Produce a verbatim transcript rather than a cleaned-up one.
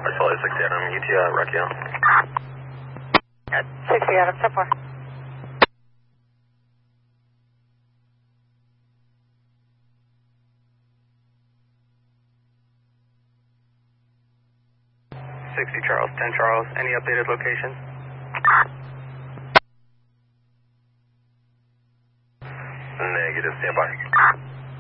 Charlie sixty Adam, U T I, Rocky Hill. sixty Adam, step four. sixty Charles, ten Charles, any updated location? Negative, stand by.